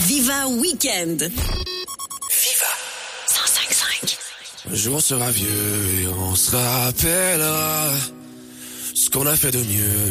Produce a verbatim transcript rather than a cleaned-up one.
Viva Weekend. Viva cent cinq cinq. Un jour on sera vieux et on se rappellera ce qu'on a fait de mieux